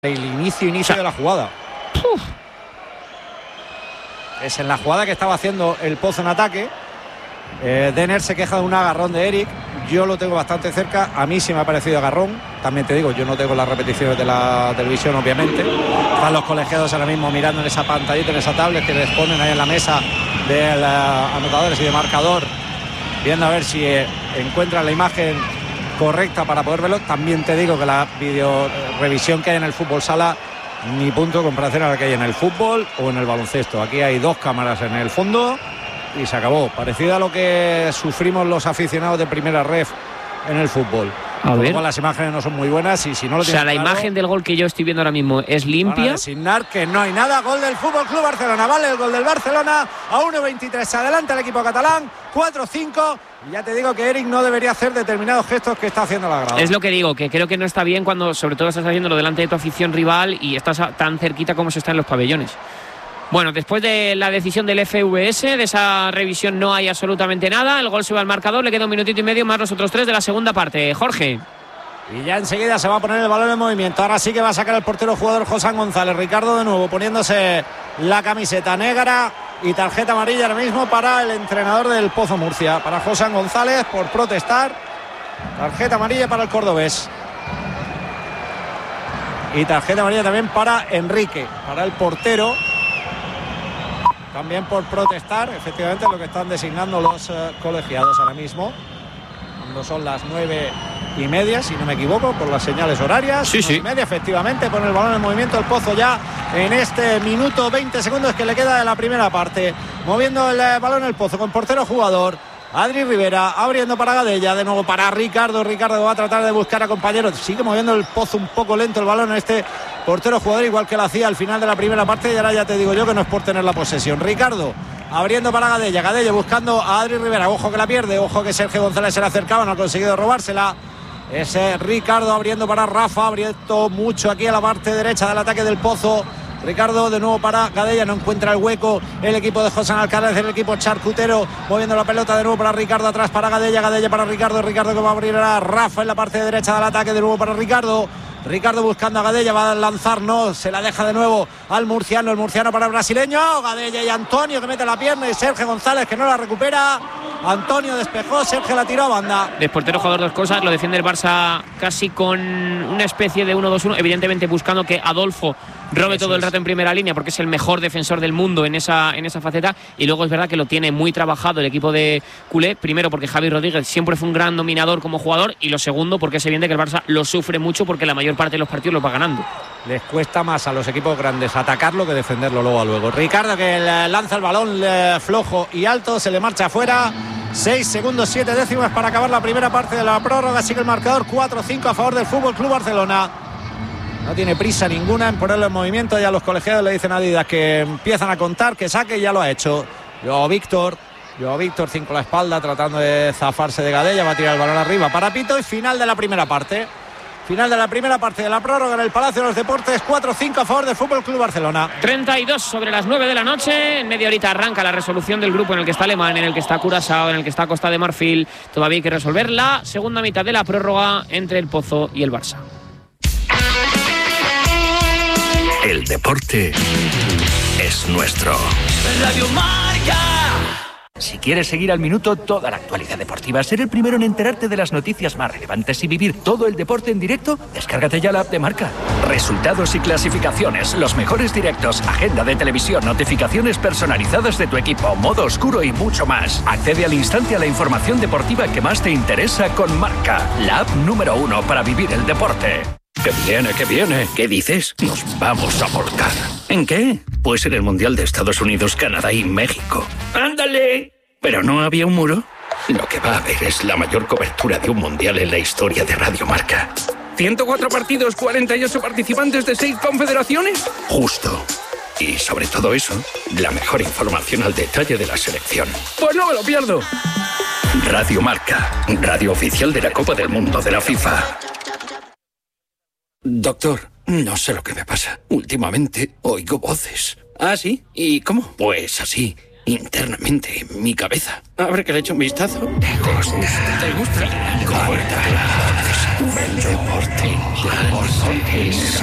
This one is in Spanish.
el inicio de la jugada. Es en la jugada que estaba haciendo el Pozo en ataque. Denner se queja de un agarrón de Eric. Yo lo tengo bastante cerca. A mí sí me ha parecido agarrón. También te digo, yo no tengo las repeticiones de la televisión, obviamente. Están los colegiados ahora mismo mirando en esa pantallita, en esa tablet que les ponen ahí en la mesa de anotadores y de marcador, viendo a ver si encuentran la imagen correcta para poder verlo. También te digo que la video revisión que hay en el fútbol sala, ni punto de comparación a la que hay en el fútbol o en el baloncesto. Aquí hay dos cámaras en el fondo y se acabó. Parecido a lo que sufrimos los aficionados de primera ref en el fútbol. A ver. Las imágenes no son muy buenas y si no lo tienes la claro, imagen del gol que yo estoy viendo ahora mismo es limpia. Van a designar que no hay nada. Gol del Fútbol Club Barcelona. Vale el gol del Barcelona a 1.23. Se adelanta el equipo catalán. 4-5. Y ya te digo que Eric no debería hacer determinados gestos que está haciendo la grada. Es lo que digo, que creo que no está bien cuando sobre todo estás haciéndolo delante de tu afición rival y estás tan cerquita como se está en los pabellones. Bueno, después de la decisión del FVS, de esa revisión no hay absolutamente nada. El gol se va al marcador, le queda 1 minutito y medio más los otros 3 de la segunda parte. Jorge. Y ya enseguida se va a poner el balón en movimiento. Ahora sí que va a sacar el portero jugador José González. Ricardo de nuevo poniéndose la camiseta negra y tarjeta amarilla ahora mismo para el entrenador del Pozo Murcia, para José González, por protestar. Tarjeta amarilla para el cordobés. Y tarjeta amarilla también para Enrique, para el portero. También por protestar, efectivamente, lo que están designando los colegiados ahora mismo. Cuando son las 9:30, si no me equivoco, por las señales horarias. Sí. 9:30, efectivamente, pone el balón en movimiento el Pozo ya en este minuto 20 segundos que le queda de la primera parte. Moviendo el balón el Pozo con portero jugador. Adri Rivera abriendo para Gadella, de nuevo para Ricardo. Ricardo va a tratar de buscar a compañeros. Sigue moviendo el Pozo un poco lento el balón en este portero jugador, igual que lo hacía al final de la primera parte. Y ahora ya te digo yo que no es por tener la posesión. Ricardo abriendo para Gadella. Gadella buscando a Adri Rivera. Ojo que la pierde. Ojo que Sergio González se le acercaba. No ha conseguido robársela. Ese Ricardo abriendo para Rafa. Abriendo mucho aquí a la parte derecha del ataque del Pozo. Ricardo de nuevo para Gadella, no encuentra el hueco el equipo de José Alcalá, el equipo charcutero, moviendo la pelota de nuevo para Ricardo, atrás para Gadella, Gadella para Ricardo, Ricardo que va a abrir a Rafa en la parte derecha del ataque, de nuevo para Ricardo. Ricardo buscando a Gadella, va a lanzar, no, se la deja de nuevo al murciano, el murciano para el brasileño, Gadella y Antonio que mete la pierna y Sergio González que no la recupera. Antonio despejó, Sergio la tiró a banda. El portero jugador, dos cosas, lo defiende el Barça casi con una especie de 1-2-1, evidentemente buscando que Adolfo robe todo el rato en primera línea porque es el mejor defensor del mundo en esa faceta, y luego es verdad que lo tiene muy trabajado el equipo de culé, primero porque Javi Rodríguez siempre fue un gran dominador como jugador, y lo segundo porque es evidente que el Barça lo sufre mucho porque la mayor parte de los partidos lo va ganando. Les cuesta más a los equipos grandes atacarlo que defenderlo luego. Ricardo que lanza el balón flojo y alto, se le marcha afuera. 6 segundos 7 décimas para acabar la primera parte de la prórroga. Sigue el marcador 4-5 a favor del Fútbol Club Barcelona. No tiene prisa ninguna en ponerlo en movimiento. Ya los colegiados le dicen a Adidas que empiezan a contar, que saque, y ya lo ha hecho. Joao Víctor 5 a la espalda tratando de zafarse de Gadella, va a tirar el balón arriba para Pito, y final de la primera parte. Final de la primera parte de la prórroga en el Palacio de los Deportes, 4-5 a favor del Fútbol Club Barcelona. 32 sobre las 9 de la noche. En media horita arranca la resolución del grupo en el que está Alemán, en el que está Curazao, en el que está Costa de Marfil. Todavía hay que resolver la segunda mitad de la prórroga entre el Pozo y el Barça. El deporte es nuestro. Radio Marca. Si quieres seguir al minuto toda la actualidad deportiva, ser el primero en enterarte de las noticias más relevantes y vivir todo el deporte en directo, descárgate ya la app de Marca. Resultados y clasificaciones, los mejores directos, agenda de televisión, notificaciones personalizadas de tu equipo, modo oscuro y mucho más. Accede al instante a la información deportiva que más te interesa con Marca, la app número 1 para vivir el deporte. ¡Que viene, que viene! ¿Qué dices? Nos vamos a volcar. ¿En qué? Pues en el Mundial de Estados Unidos, Canadá y México. ¡Ándale! ¿Pero no había un muro? Lo que va a haber es la mayor cobertura de un Mundial en la historia de Radio Marca. 104 partidos, 48 participantes de 6 confederaciones. Justo. Y sobre todo eso, la mejor información al detalle de la selección. Pues no me lo pierdo. Radio Marca, radio oficial de la Copa del Mundo de la FIFA. Doctor, no sé lo que me pasa. Últimamente oigo voces. ¿Ah, sí? ¿Y cómo? Pues así, internamente en mi cabeza. A ver que le eche un vistazo. ¿Te gusta? El deporte es